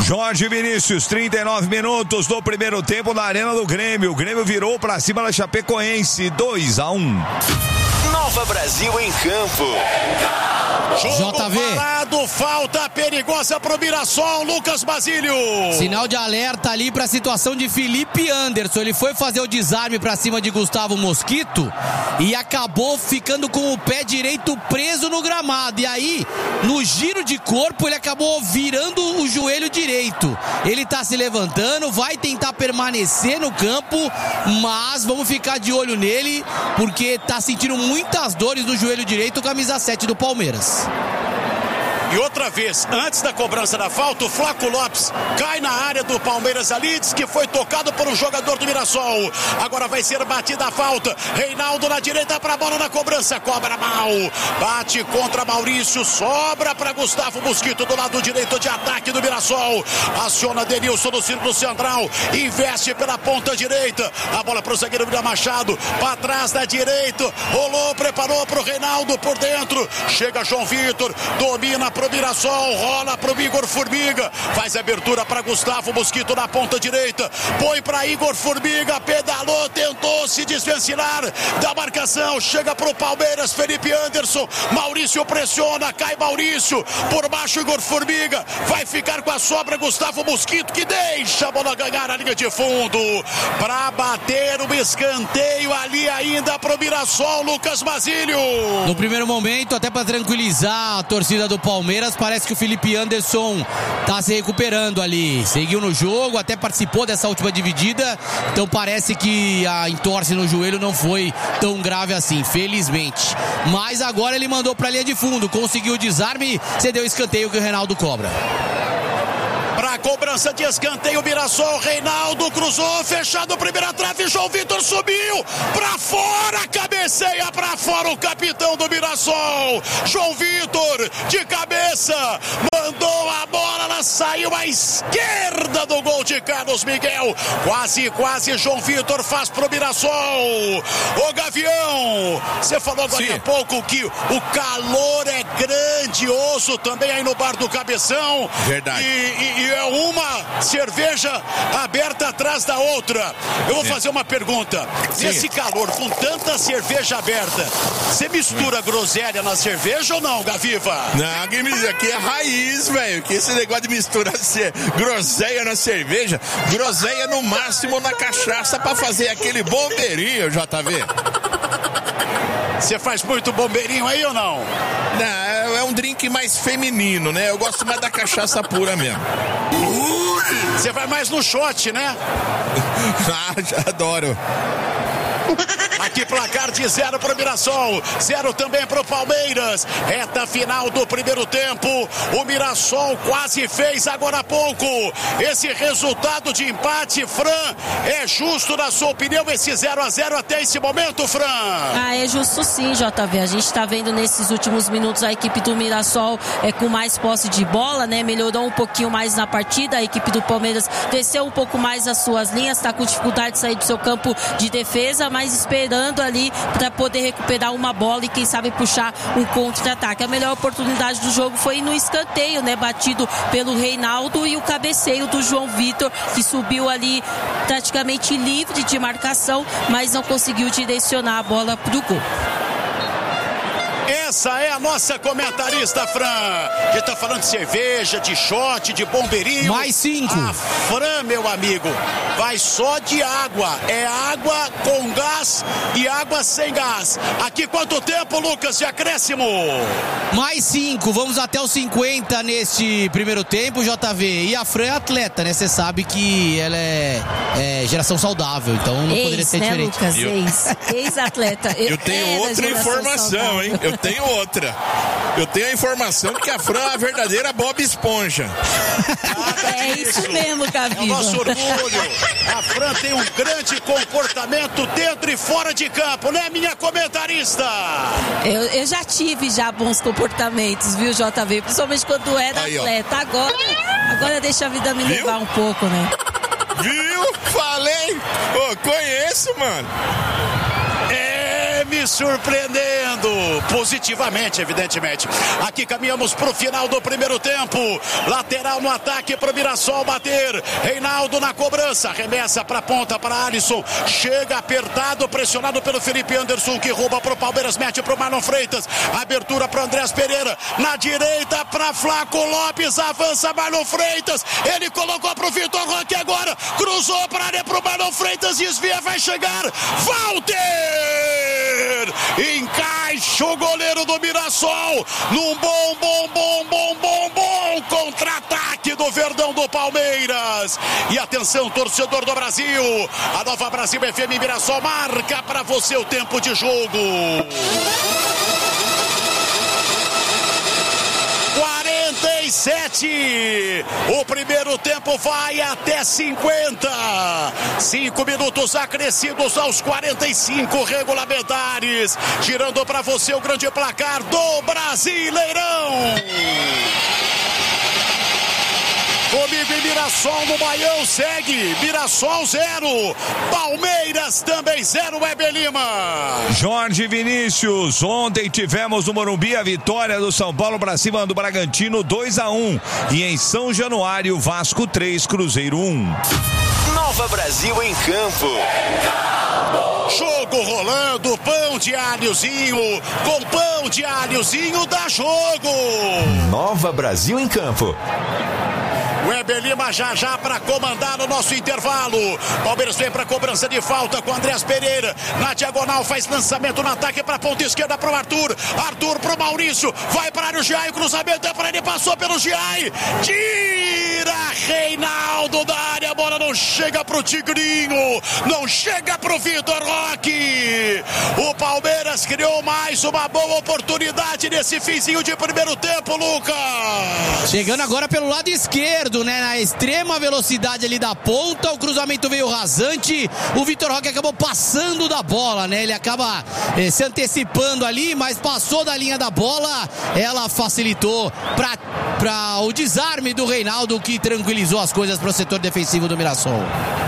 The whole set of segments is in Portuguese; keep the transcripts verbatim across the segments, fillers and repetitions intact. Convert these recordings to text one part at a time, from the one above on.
Jorge Vinícius, trinta e nove minutos do primeiro tempo na Arena do Grêmio. O Grêmio virou pra cima da Chapecoense, dois a um. Nova Brasil em campo. Jogo J V. parado, falta perigosa pro Mirassol, Lucas Basílio. Sinal de alerta ali pra situação de Felipe Anderson. Ele foi fazer o desarme pra cima de Gustavo Mosquito e acabou ficando com o pé direito preso no gramado. E aí, no giro de corpo, ele acabou virando o joelho direito. Ele tá se levantando, vai tentar permanecer no campo, mas vamos ficar de olho nele, porque tá sentindo muitas dores no joelho direito, camisa sete do Palmeiras. E outra vez, antes da cobrança da falta, o Flaco Lopes cai na área do Palmeiras ali, diz que foi tocado por um jogador do Mirassol. Agora vai ser batida a falta. Reinaldo na direita para a bola na cobrança, cobra mal. Bate contra Maurício, sobra para Gustavo Mosquito do lado direito de ataque do Mirassol. Aciona Denilson no círculo central, investe pela ponta direita. A bola para o zagueiro William Machado, para trás da direita. Rolou, preparou para o Reinaldo por dentro. Chega João Vitor, domina pro Mirassol, rola pro Igor Formiga, faz abertura para Gustavo Mosquito na ponta direita, põe para Igor Formiga, pedalou, tentou se desvencilhar da marcação, chega pro Palmeiras, Felipe Anderson, Maurício pressiona, cai Maurício, por baixo Igor Formiga, vai ficar com a sobra Gustavo Mosquito, que deixa a bola ganhar a linha de fundo, para bater o escanteio ali ainda pro Mirassol, Lucas Basílio. No primeiro momento, até para tranquilizar a torcida do Palmeiras, parece que o Felipe Anderson tá se recuperando ali, seguiu no jogo, até participou dessa última dividida, então parece que a entorse no joelho não foi tão grave assim, felizmente. Mas agora ele mandou pra linha de fundo, conseguiu o desarme, cedeu o escanteio que o Reinaldo cobra. Pra cobrança de escanteio, Mirassol, Reinaldo cruzou, fechado, primeira trave, João Vitor subiu, pra fora, cabeceia pra fora o capitão do Mirassol, João Vitor, de cabeça, mandou a bola, ela saiu à esquerda do gol de Carlos Miguel, quase, quase João Vitor faz pro Mirassol. Ô Gavião, você falou agora há pouco que o calor é grandioso também aí no bar do Cabeção. Verdade. E, e, e é uma cerveja aberta atrás da outra. Eu vou fazer uma pergunta. Sim. Nesse calor, com tanta cerveja aberta, você mistura groselha na cerveja ou não, Gaviva? Não, quem me diz aqui é raiz, velho. Que esse negócio de misturar groselha na cerveja, groselha no máximo na cachaça pra fazer aquele bombeirinho, J V. Você faz muito bombeirinho aí ou não? Não, é um drink mais feminino, né? Eu gosto mais da cachaça pura mesmo. Você vai mais no shot, né? Ah, já adoro. Aqui placar de zero para o Mirassol, zero também para o Palmeiras. Reta final do primeiro tempo. O Mirassol quase fez agora há pouco. Esse resultado de empate, Fran, é justo na sua opinião esse zero a zero até esse momento, Fran? Ah, é justo sim, J V. A gente está vendo nesses últimos minutos a equipe do Mirassol é, com mais posse de bola, né? Melhorou um pouquinho mais na partida. A equipe do Palmeiras desceu um pouco mais as suas linhas, está com dificuldade de sair do seu campo de defesa, mas esperando ali para poder recuperar uma bola e quem sabe puxar um contra-ataque. A melhor oportunidade do jogo foi no escanteio, né? Batido pelo Reinaldo e o cabeceio do João Vitor, que subiu ali praticamente livre de marcação, mas não conseguiu direcionar a bola pro gol. Essa é a nossa comentarista, Fran, que tá falando de cerveja, de shot, de bombeirinho. Mais cinco. A Fran, meu amigo, vai só de água. É água com gás e água sem gás. Aqui quanto tempo, Lucas, de acréscimo? Mais cinco, vamos até os cinquenta neste primeiro tempo, J V. E a Fran é atleta, né? Você sabe que ela é, é geração saudável, então não ex, poderia ser né, diferente. Lucas? Eu... Ex, ex-atleta. Eu tenho é outra informação, saudável. hein? Eu tenho outra. Eu tenho a informação que a Fran é a verdadeira Bob Esponja. É isso mesmo, Gaviva. É o nosso orgulho. A Fran tem um grande comportamento dentro e fora de campo, né, minha comentarista? Eu, eu já tive já bons comportamentos, viu, J V? Principalmente quando era Aí, atleta. Agora, agora deixa a vida me Viu? levar um pouco, né? Viu? Falei! Ô, conheço, mano. É, me surpreendendo positivamente, evidentemente. Aqui caminhamos para o final do primeiro tempo. Lateral no ataque para o Mirassol bater. Reinaldo na cobrança, remessa para a ponta para Alisson. Chega apertado, pressionado pelo Felipe Anderson, que rouba para o Palmeiras, mete para o Marlon Freitas. Abertura para Andrés Pereira. Na direita para Flaco Lopes, avança Marlon Freitas. Ele colocou para o Vitor Roque agora. Cruzou para a área para o Marlon Freitas, desvia, vai chegar. Walter! Encaixa o goleiro do Mirassol num bom, bom, bom, bom, bom, bom contra-ataque do Verdão do Palmeiras. E atenção, torcedor do Brasil, a Nova Brasil F M Mirassol marca para você o tempo de jogo. quarenta e sete. O primeiro tempo vai até cinquenta. Cinco minutos acrescidos aos quarenta e cinco regulamentares. Girando para você o grande placar do Brasileirão. Comigo em Mirassol no Baião segue Mirassol zero, Palmeiras também zero, Weber Lima. Jorge Vinícius, ontem tivemos no Morumbi a vitória do São Paulo para cima do Bragantino dois a um. E em São Januário, Vasco três, Cruzeiro um. Nova Brasil em campo. Jogo rolando, pão de alhozinho, com pão de alhozinho dá jogo. Nova Brasil em campo. Weber Lima já já para comandar o nosso intervalo. Palmeiras vem para cobrança de falta com Andrés Pereira. Na diagonal faz lançamento no ataque para a ponta esquerda para o Arthur. Arthur para o Maurício. Vai para o Giai. O cruzamento é para ele. Passou pelo Giai. Tira Reinaldo da área. A bola não chega para o Tigrinho. Não chega para o Vitor Roque. O Palmeiras criou mais uma boa oportunidade nesse finzinho de primeiro tempo, Lucas. Chegando agora pelo lado esquerdo, né? Na extrema velocidade ali da ponta, o cruzamento veio rasante, o Vitor Roque acabou passando da bola, né? Ele acaba eh, se antecipando ali, mas passou da linha da bola, ela facilitou para para o desarme do Reinaldo, que tranquilizou as coisas para o setor defensivo do Mirassol.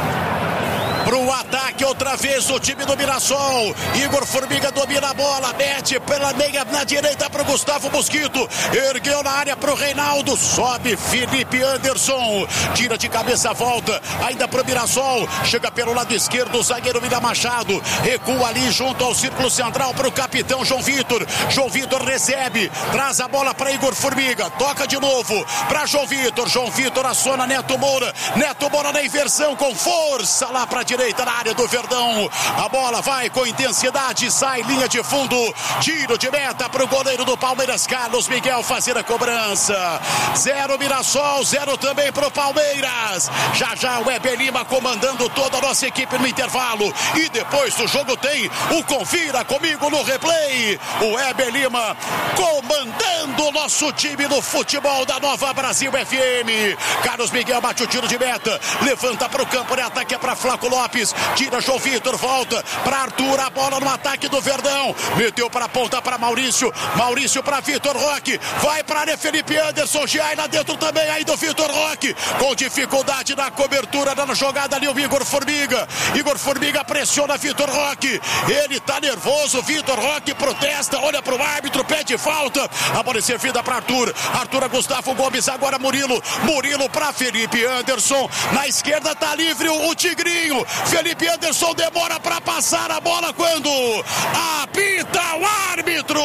Pro ataque outra vez o time do Mirassol. Igor Formiga domina a bola, mete pela meia na direita pro Gustavo Mosquito. Ergueu na área pro Reinaldo. Sobe Felipe Anderson. Tira de cabeça, volta. Ainda pro Mirassol. Chega pelo lado esquerdo o zagueiro William Machado. Recua ali junto ao círculo central pro capitão João Vitor. João Vitor recebe. Traz a bola para Igor Formiga. Toca de novo para João Vitor. João Vitor aciona Neto Moura. Neto Moura na inversão com força lá pra direita na área do Verdão. A bola vai com intensidade, sai linha de fundo, tiro de meta para o goleiro do Palmeiras, Carlos Miguel, fazer a cobrança. Zero Mirassol, zero também para o Palmeiras. Já já o Weber Lima comandando toda a nossa equipe no intervalo. E depois do jogo tem o Confira comigo no replay. O Weber Lima comandando o nosso time no futebol da Nova Brasil F M. Carlos Miguel bate o tiro de meta, levanta para o campo de ataque, é para Flaco Lopes, tira João Vitor, volta para Arthur, a bola no ataque do Verdão, meteu para a ponta para Maurício, Maurício para Vitor Roque, vai para a área Felipe Anderson, Giai lá dentro também aí do Vitor Roque, com dificuldade na cobertura, na jogada ali o Igor Formiga, Igor Formiga pressiona Vitor Roque, ele tá nervoso, Vitor Roque protesta, olha para o árbitro, pede falta, a bola é servida para Arthur, Arthur a Gustavo Gomes, agora Murilo, Murilo para Felipe Anderson, na esquerda tá livre o Tigrinho, Felipe Anderson demora para passar a bola quando apita o árbitro.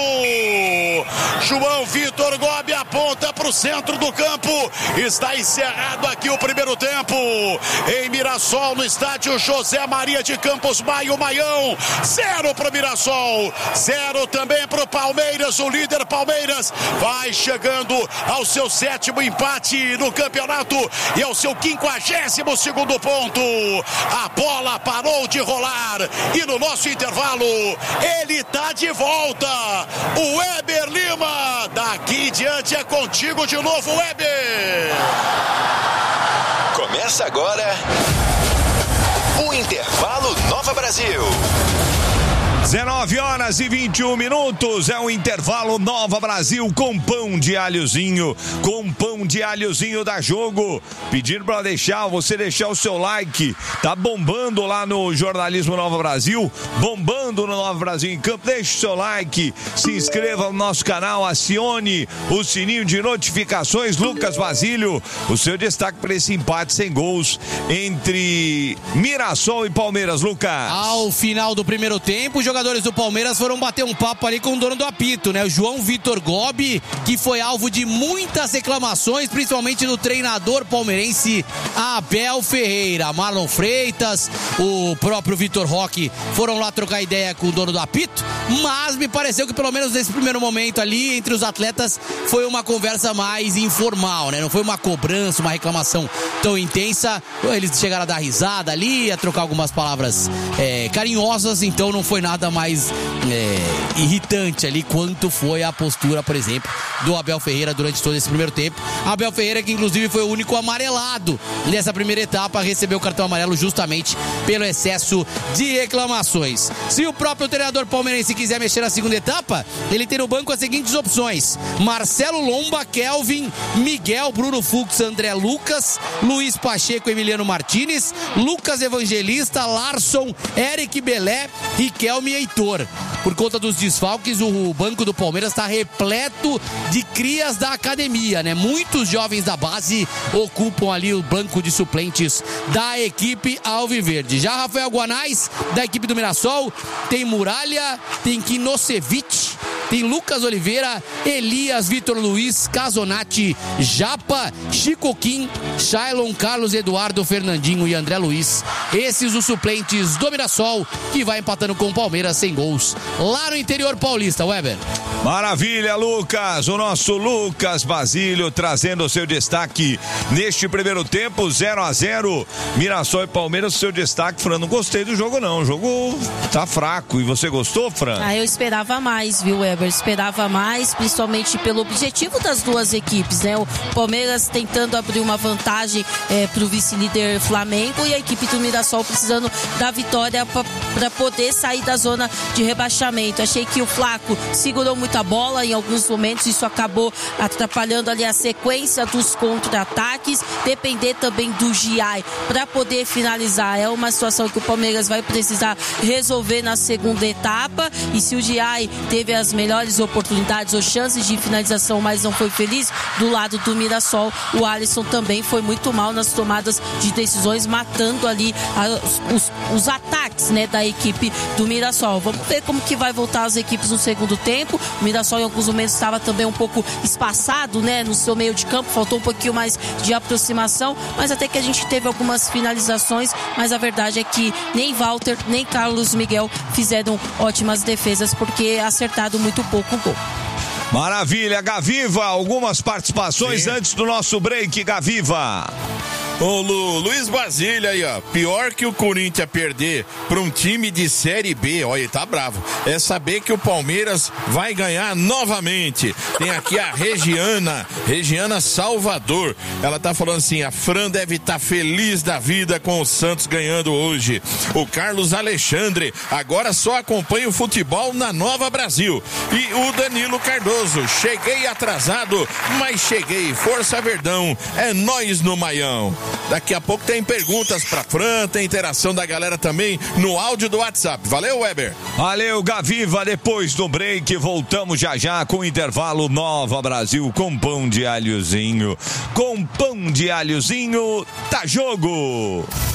João Vitor Gobi aponta para o centro do campo. Está encerrado aqui o primeiro tempo. Em Mirassol, no estádio José Maria de Campos Maio Maião. Zero para o Mirassol. Zero também para o Palmeiras. O líder Palmeiras vai chegando ao seu sétimo empate no campeonato e ao seu quinquagésimo segundo ponto. A bola parou de rolar e no nosso intervalo ele tá de volta. O Weber Lima, daqui em diante é contigo de novo, Weber. Começa agora o Intervalo Nova Brasil. dezenove horas e vinte e um minutos, é o intervalo Nova Brasil com pão de alhozinho, com pão de alhozinho da Jogo. Pedindo para deixar, você deixar o seu like, tá bombando lá no Jornalismo Nova Brasil, bombando no Nova Brasil em Campo. Deixe o seu like, se inscreva no nosso canal, acione o sininho de notificações. Lucas Basílio, o seu destaque para esse empate sem gols entre Mirassol e Palmeiras, Lucas. Ao final do primeiro tempo, os jogadores do Palmeiras foram bater um papo ali com o dono do apito, né? O João Vitor Gobi, que foi alvo de muitas reclamações, principalmente do treinador palmeirense Abel Ferreira. Marlon Freitas, o próprio Vitor Roque foram lá trocar ideia com o dono do apito, mas me pareceu que pelo menos nesse primeiro momento ali, entre os atletas, foi uma conversa mais informal, né? Não foi uma cobrança, uma reclamação tão intensa. Eles chegaram a dar risada ali, a trocar algumas palavras é, carinhosas, então não foi nada mais é, irritante ali quanto foi a postura, por exemplo, do Abel Ferreira durante todo esse primeiro tempo. Abel Ferreira, que inclusive foi o único amarelado nessa primeira etapa, recebeu o cartão amarelo justamente pelo excesso de reclamações. Se o próprio treinador palmeirense quiser mexer na segunda etapa, ele tem no banco as seguintes opções: Marcelo Lomba, Kelvin, Miguel, Bruno Fux, André Lucas, Luiz Pacheco, Emiliano Martinez, Lucas Evangelista, Larson, Eric Belé, Riquelme e Heitor. Por conta dos desfalques, o banco do Palmeiras está repleto de crias da academia, né? Muitos jovens da base ocupam ali o banco de suplentes da equipe alviverde. Já Rafael Guanais, da equipe do Mirassol, tem Muralha, tem Kinosevic, tem Lucas Oliveira, Elias, Vitor Luiz, Casonati, Japa, Chico Kim, Shailon, Carlos Eduardo, Fernandinho e André Luiz. Esses os suplentes do Mirassol, que vai empatando com o Palmeiras sem gols lá no interior paulista. Weber. Maravilha, Lucas. O nosso Lucas Basílio trazendo o seu destaque neste primeiro tempo, zero a zero. Mirassol e Palmeiras, o seu destaque. Fran, não gostei do jogo não, o jogo tá fraco. E você gostou, Fran? Ah, eu esperava mais, viu, Weber? Esperava mais, principalmente pelo objetivo das duas equipes, né? O Palmeiras tentando abrir uma vantagem é, pro vice-líder Flamengo e a equipe do Mirassol precisando da vitória para poder sair da zona de rebaixamento. Achei que o Flaco segurou muita bola em alguns momentos, isso acabou atrapalhando ali a sequência dos contra-ataques. Depender também do Giai para poder finalizar é uma situação que o Palmeiras vai precisar resolver na segunda etapa. E se o Giai teve as melhores oportunidades ou chances de finalização, mas não foi feliz, do lado do Mirassol, o Alisson também foi muito mal nas tomadas de decisões, matando ali a, os, os ataques, né, da equipe do Mirassol. Vamos ver como que vai voltar as equipes no segundo tempo. O Mirassol em alguns momentos estava também um pouco espaçado, né, no seu meio de campo, faltou um pouquinho mais de aproximação, mas até que a gente teve algumas finalizações, mas a verdade é que nem Walter, nem Carlos Miguel fizeram ótimas defesas, porque acertado muito pouco o gol. Maravilha, Gaviva, algumas participações Sim. antes do nosso break, Gaviva. Ô Lu, Luiz Basílio aí, ó, pior que o Corinthians perder para um time de Série B, olha, ele tá bravo, é saber que o Palmeiras vai ganhar novamente. Tem aqui a Regiana, Regiana Salvador, ela tá falando assim, a Fran deve estar tá feliz da vida com o Santos ganhando hoje. O Carlos Alexandre, agora só acompanha o futebol na Nova Brasil. E o Danilo Cardoso, cheguei atrasado, mas cheguei, Força Verdão, é nós no Maião. Daqui a pouco tem perguntas pra Fran, tem interação da galera também no áudio do WhatsApp. Valeu, Weber. Valeu, Gaviva. Depois do break, voltamos já já com o intervalo Nova Brasil com pão de alhozinho. Com pão de alhozinho, tá jogo.